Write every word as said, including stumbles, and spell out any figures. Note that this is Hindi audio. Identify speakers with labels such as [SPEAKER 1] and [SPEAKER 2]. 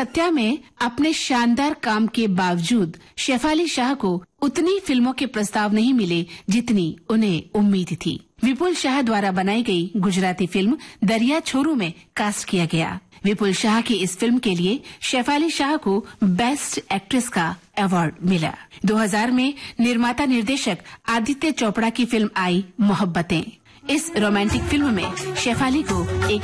[SPEAKER 1] सत्या में अपने शानदार काम के बावजूद शेफाली शाह को उतनी फिल्मों के प्रस्ताव नहीं मिले जितनी उन्हें उम्मीद थी। विपुल शाह द्वारा बनाई गई गुजराती फिल्म दरिया छोरू में कास्ट किया गया। विपुल शाह की इस फिल्म के लिए शेफाली शाह को बेस्ट एक्ट्रेस का अवार्ड मिला। दो हज़ार में निर्माता निर्देशक आदित्य चोपड़ा की फिल्म आई मोहब्बतें। इस रोमांटिक फिल्म में शेफाली को एक